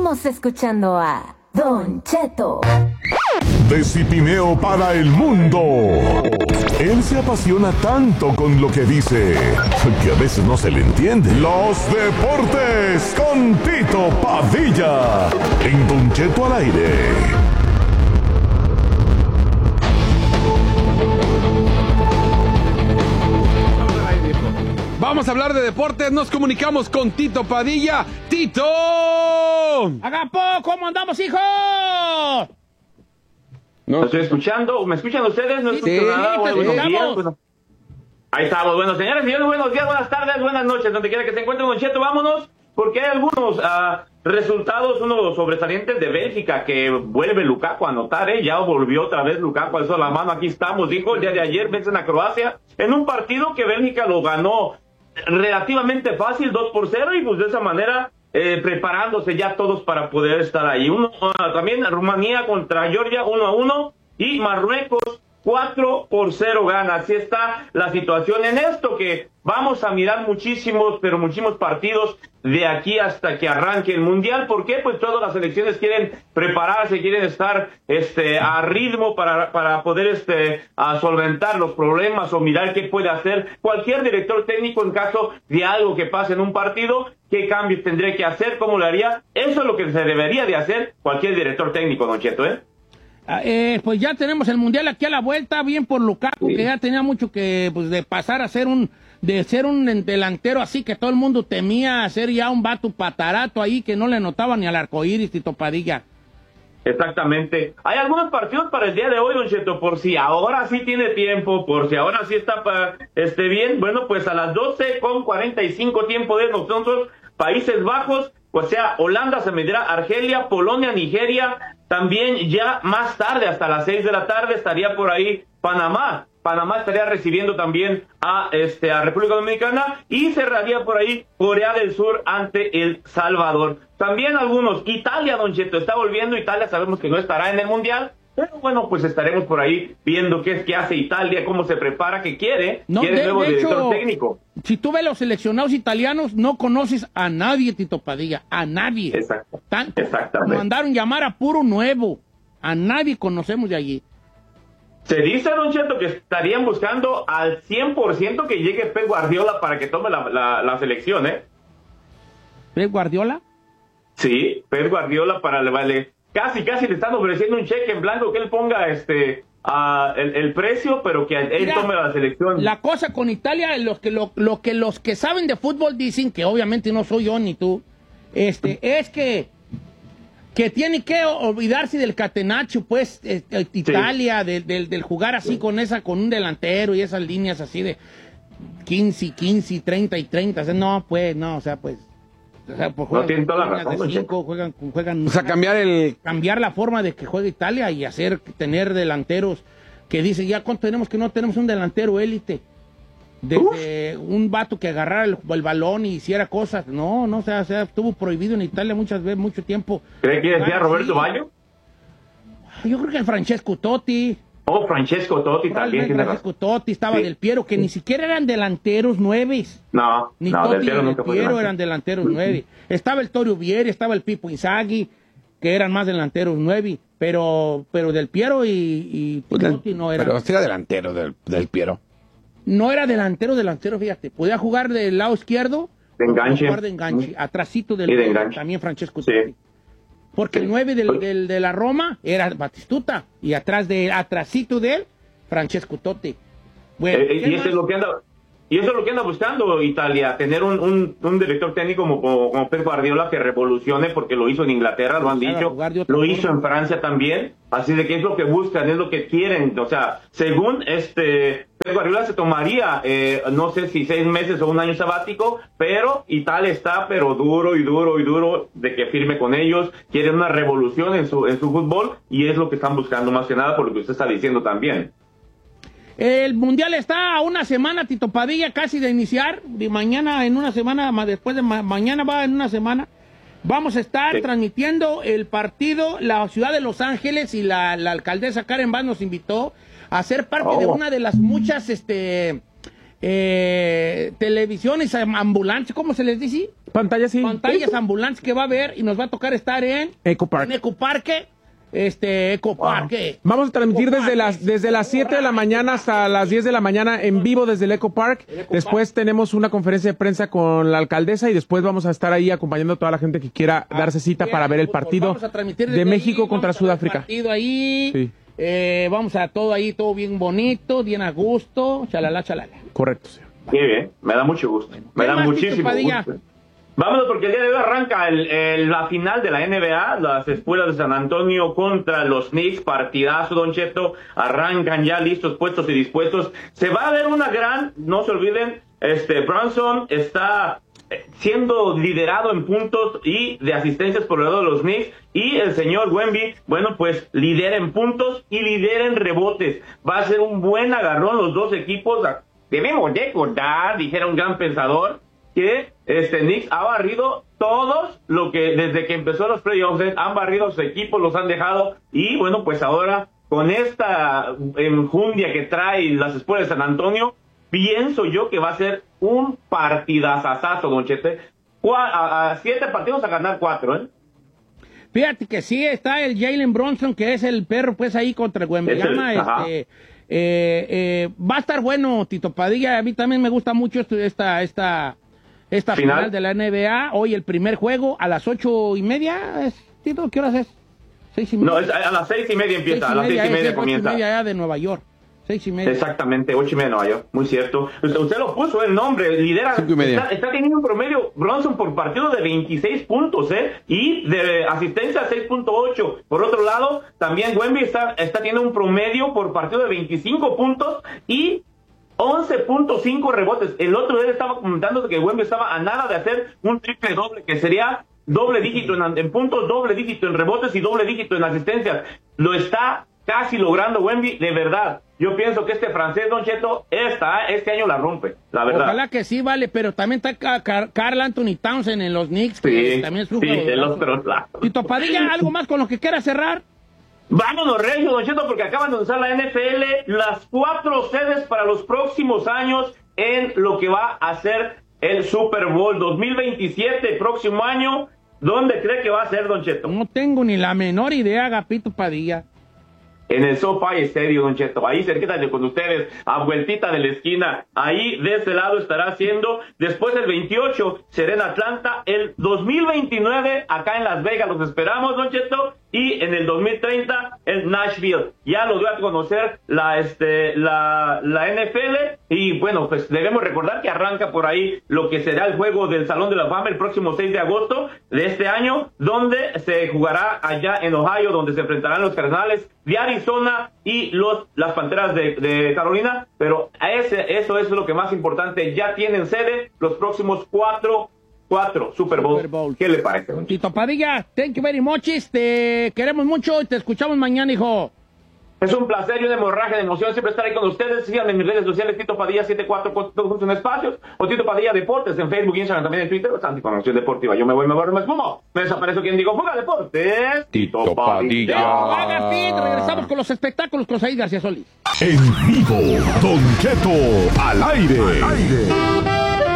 Seguimos escuchando a Don Cheto. De Cipineo para el mundo. Él se apasiona tanto con lo que dice que a veces no se le entiende. Los deportes con Tito Padilla. En Don Cheto al aire. Vamos a hablar de deportes, nos comunicamos con Tito Padilla. ¡Tito! ¡Agapo! ¿Cómo andamos, hijo? No estoy escuchando. ¿Me escuchan ustedes? No escucho nada. Buenos días. Bueno, ahí estamos. Bueno, señores, señores, buenos días, buenas tardes, buenas noches. Donde quiera que se encuentren, Don Cheto, vámonos. Porque hay algunos resultados, unos sobresalientes de Bélgica, que vuelve Lukaku a anotar, ya volvió otra vez Lukaku, alzó la mano, aquí estamos, dijo, el día de ayer vencen a Croacia, en un partido que Bélgica lo ganó relativamente fácil, 2-0, y pues de esa manera preparándose ya todos para poder estar ahí. También Rumanía contra Georgia, 1-1, y Marruecos 4-0 gana. Así está la situación en esto, que vamos a mirar muchísimos partidos de aquí hasta que arranque el Mundial. ¿Por qué? Pues todas las selecciones quieren prepararse, quieren estar a ritmo para poder solventar los problemas o mirar qué puede hacer cualquier director técnico en caso de algo que pase en un partido, qué cambios tendría que hacer, cómo lo haría. Eso es lo que se debería de hacer cualquier director técnico, Don Cheto, Pues ya tenemos el Mundial aquí a la vuelta, bien por Lukaku, sí, que ya tenía mucho que, pues, de pasar a ser de ser un delantero así que todo el mundo temía, ser ya un vato patarato ahí que no le notaba ni al arcoíris, Tito Padilla. Exactamente. Hay algunos partidos para el día de hoy, Don Cheto, por si ahora sí tiene tiempo, por si ahora sí está bien. Bueno, pues a las 12:45 tiempo de nosotros, Países Bajos, o sea, Holanda se medirá Argelia, Polonia, Nigeria. También ya más tarde, hasta las 6 de la tarde, estaría por ahí Panamá. Panamá estaría recibiendo también a República Dominicana, y cerraría por ahí Corea del Sur ante El Salvador. También algunos, Italia, Don Cheto, está volviendo. Italia sabemos que no estará en el Mundial, pero bueno, pues estaremos por ahí viendo qué hace Italia, cómo se prepara, qué quiere nuevo director técnico. Si tú ves los seleccionados italianos, no conoces a nadie, Tito Padilla, a nadie. Exacto. Exactamente. Mandaron llamar a puro nuevo, a nadie conocemos de allí. Se dice, Don Cheto, que estarían buscando al 100% que llegue Pep Guardiola para que tome la selección, ¿Pep Guardiola? Sí, Pep Guardiola casi le están ofreciendo un cheque en blanco que él ponga el precio, pero que él tome la selección. La cosa con Italia, los que saben de fútbol dicen, que obviamente no soy yo ni tú, es que tiene que olvidarse del catenaccio, pues, Italia, sí, del jugar así con un delantero y esas líneas así de 15, 30 y 30. O sea, no, pues, no tienen toda la razón, de 5, juegan, o sea, cambiar la forma de que juega Italia y tener delanteros que dicen, ya cuánto tenemos que no tenemos un delantero élite. Desde un vato que agarrara el balón y hiciera cosas. No, o sea, estuvo prohibido en Italia muchas veces, mucho tiempo. ¿Cree que decía Roberto Baggio? Yo creo que el Francesco Totti. Oh, Francesco Totti también. Francesco Totti, estaba Del Piero, que ni siquiera eran delanteros 9. Ni Totti Del Piero ni nunca Del Piero eran delanteros 9. Estaba el Torio Vieri, estaba el Pipo Inzaghi, que eran más delanteros 9. Pero Del Piero y Totti no eran. Pero sí era delantero Del Piero. No era delantero, fíjate. Podía jugar del lado izquierdo. De enganche. Jugar de enganche. Atrasito del enganche. También Francesco Totti. Sí. Porque el 9 de la Roma era Batistuta. Y atrasito de él, Francesco Totti. Bueno, y eso es lo que anda buscando Italia, tener un director técnico como Pep Guardiola, que revolucione, porque lo hizo en Inglaterra, lo han dicho, lo hizo en Francia también, así de que es lo que buscan, es lo que quieren. O sea, según Pep Guardiola se tomaría, no sé si 6 meses o un año sabático, pero Italia está duro de que firme con ellos, quieren una revolución en su fútbol, y es lo que están buscando más que nada, por lo que usted está diciendo también. El Mundial está a una semana, Tito Padilla, casi de iniciar. De mañana, en una semana, después de mañana va en una semana. Vamos a estar transmitiendo el partido. La ciudad de Los Ángeles y la alcaldesa Karen Bass nos invitó a ser parte de una de las muchas televisiones ambulantes, ¿cómo se les dice? Pantallas, sí. Pantallas ambulantes que va a haber y nos va a tocar estar en Eco Park. En Eco Parque. Eco Parque. Vamos a transmitir desde las 7 de la mañana hasta las 10 de la mañana en vivo desde el Eco Park. Después tenemos una conferencia de prensa con la alcaldesa y después vamos a estar ahí acompañando a toda la gente que quiera darse cita para ver el partido de México contra Sudáfrica. Partido ahí. Sí. Vamos a todo ahí, todo bien bonito, bien a gusto. Chalala, chalala. Correcto, señor. Muy bien, me da mucho gusto. Me da muchísimo gusto. Vámonos porque el día de hoy arranca la final de la NBA, las Espuelas de San Antonio contra los Knicks, partidazo, Don Cheto, arrancan ya listos, puestos y dispuestos. Se va a ver una gran, no se olviden, Brunson está siendo liderado en puntos y de asistencias por el lado de los Knicks, y el señor Wemby, bueno, pues lidera en puntos y lidera en rebotes. Va a ser un buen agarrón los dos equipos. Debemos recordar, dijera un gran pensador, que Knicks ha barrido todos lo que desde que empezó los playoffs, han barrido sus equipos, los han dejado, y bueno, pues ahora con esta enjundia que trae las Espuelas de San Antonio, pienso yo que va a ser un partidazazazo, Don Chete. A 7 partidos a ganar 4, Fíjate que sí está el Jalen Brunson, que es el perro, pues ahí contra el Wembanyama. Va a estar bueno, Tito Padilla. A mí también me gusta mucho esta final de la NBA. Hoy el primer juego a las 8:30. Tito, ¿qué horas es? 6:30. No, es a las 6:30 empieza, a las 6:30 comienza. 8:30 ya de Nueva York. 6:30. Exactamente, 8:30 de Nueva York, muy cierto. Usted lo puso el nombre, lidera. Está teniendo un promedio Brunson por partido de 26 puntos, y de asistencia 6.8. Por otro lado, también Wemby está teniendo un promedio por partido de 25 puntos y 11.5 rebotes. El otro día estaba comentando que Wemby estaba a nada de hacer un triple doble, que sería doble dígito en puntos, doble dígito en rebotes y doble dígito en asistencias. Lo está casi logrando Wemby, de verdad. Yo pienso que este francés, Don Cheto, este año la rompe, la verdad. Ojalá que sí, vale, pero también está Karl Anthony Townsend en los Knicks, que también es un jugador. Tito Padilla, ¿algo más con lo que quiera cerrar? Vámonos, Regio, Don Cheto, porque acaban de lanzar la NFL las 4 sedes para los próximos años en lo que va a ser el Super Bowl 2027, próximo año. ¿Dónde cree que va a ser, Don Cheto? No tengo ni la menor idea, Agapito Padilla. En el SoFi Stadium, Don Cheto, ahí cerquita de con ustedes, a vueltita de la esquina, ahí de ese lado estará haciendo. Después el 28 será en Atlanta, el 2029 acá en Las Vegas los esperamos, Don Cheto, y en el 2030 en Nashville. Ya lo dio a conocer la NFL, y bueno, pues debemos recordar que arranca por ahí lo que será el juego del Salón de la Fama el próximo 6 de agosto de este año, donde se jugará allá en Ohio, donde se enfrentarán los Cardenales de Arizona y las Panteras de Carolina. Pero eso es lo que más importante, ya tienen sede los próximos 4 Super Bowl. ¿Qué le parece? Tito Padilla, thank you very much. Te queremos mucho y te escuchamos mañana, hijo. Es un placer y una hemorragia de emoción siempre estar ahí con ustedes. Síganme en mis redes sociales, Tito Padilla 74 con todos juntos en espacios, o Tito Padilla Deportes en Facebook, Instagram, también en Twitter. Bastante información deportiva. Yo me voy, me borro, me esfumo. Me desaparezco quien digo, Fuga Deportes. Tito Padilla. Regresamos con los espectáculos con Said García Solís. En vivo, Don Cheto al aire.